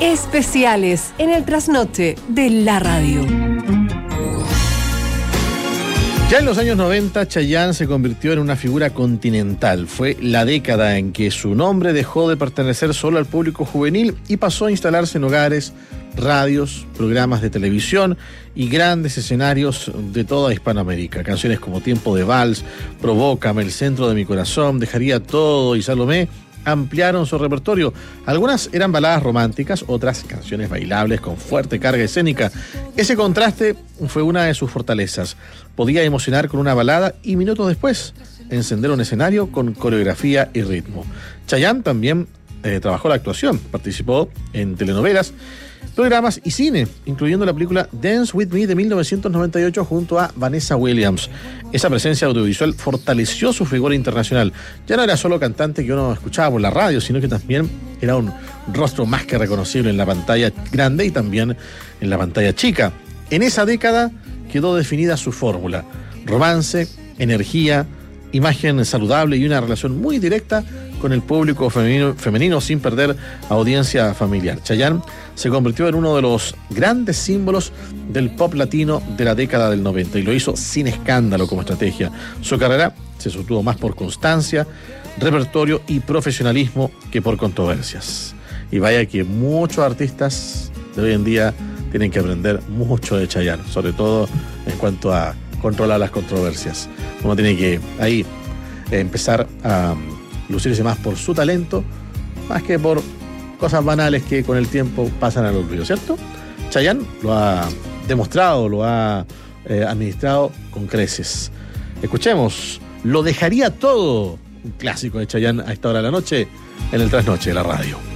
Especiales en el trasnoche de la radio. Ya en los años 90, Chayanne se convirtió en una figura continental. Fue la década en que su nombre dejó de pertenecer solo al público juvenil y pasó a instalarse en hogares, radios, programas de televisión y grandes escenarios de toda Hispanoamérica. Canciones como Tiempo de Vals, Provócame, El Centro de mi Corazón, Dejaría Todo y Salomé ampliaron su repertorio. Algunas eran baladas románticas, otras canciones bailables con fuerte carga escénica. Ese contraste fue una de sus fortalezas. Podía emocionar con una balada y minutos después encender un escenario con coreografía y ritmo. Chayanne también trabajó la actuación, participó en telenovelas, programas y cine, incluyendo la película Dance With Me de 1998 junto a Vanessa Williams. Esa presencia audiovisual fortaleció su figura internacional. Ya no era solo cantante que uno escuchaba por la radio, sino que también era un rostro más que reconocible en la pantalla grande y también en la pantalla chica. En esa década quedó definida su fórmula: romance, energía, imagen saludable y una relación muy directa con el público femenino sin perder audiencia familiar. Chayanne se convirtió en uno de los grandes símbolos del pop latino de la década del 90 y lo hizo sin escándalo como estrategia. Su carrera se sostuvo más por constancia, repertorio y profesionalismo que por controversias. Y vaya que muchos artistas de hoy en día tienen que aprender mucho de Chayanne, sobre todo en cuanto a controlar las controversias. Uno tiene que ahí empezar a lucirse más por su talento, más que por cosas banales que con el tiempo pasan al olvido, ¿cierto? Chayanne lo ha demostrado, lo ha administrado con creces. Escuchemos Lo Dejaría Todo, un clásico de Chayanne a esta hora de la noche en el trasnoche de la radio.